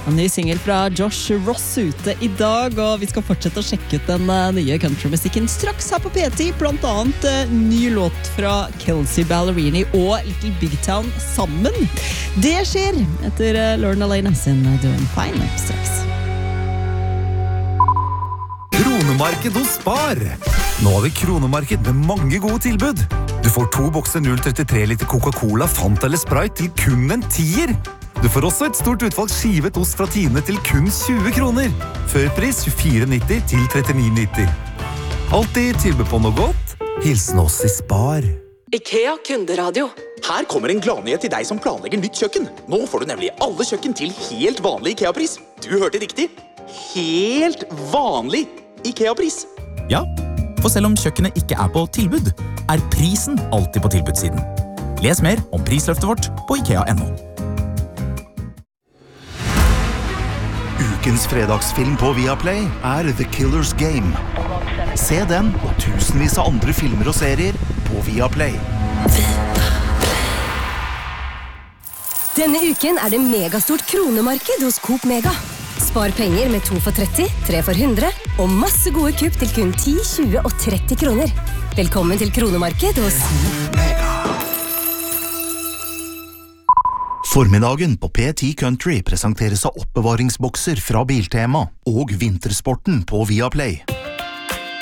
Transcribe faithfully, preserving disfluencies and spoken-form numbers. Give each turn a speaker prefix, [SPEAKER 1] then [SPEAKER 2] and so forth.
[SPEAKER 1] En ny single fra Josh Ross ute i dag, og vi skal fortsette å sjekke ut den nye countrymusikken straks her på P ti, blant annet ny låt fra Kelsey Ballerini og Little Big Town sammen. Det skjer etter Lorna Lane sin Doing Fine straks.
[SPEAKER 2] Kronemarked hos Spar. Nå har vi kronemarked med mange gode tilbud. Du får to bokser null komma trettitre liter Coca-Cola, Fanta eller Sprite til kun en tier. Du får også et stort utvalg skivet ost fra Tine til kun tjue kroner. Førpris tjuefire nitti til trettini nitti. Alltid tilbud på noe godt. Hilsen oss i Spar.
[SPEAKER 3] IKEA Kunderadio.
[SPEAKER 4] Her kommer en gladnyhet til deg som planlegger nytt kjøkken. Nå får du nemlig alle kjøkken til helt vanlig IKEA-pris. Du hørte riktig. Helt vanlig IKEA-pris.
[SPEAKER 5] Ja, for selv om kjøkkenet ikke er på tilbud, er prisen alltid på tilbudssiden. Les mer om prisløftet vårt på ikea punktum no.
[SPEAKER 6] Ukens fredagsfilm på Viaplay er The Killer's Game. Se den og tusenvis av andre filmer og serier på Viaplay.
[SPEAKER 7] Denne uken er det megastort kronemarked hos Coop Mega. Spar penger med to for tretti, tre for hundre og masse gode kupp til kun ti, tjue og tretti kroner. Velkommen til kronemarked hos Mega.
[SPEAKER 6] Formiddagen på P ti Country presenteres av oppbevaringsbokser fra Biltema og vintersporten på Viaplay.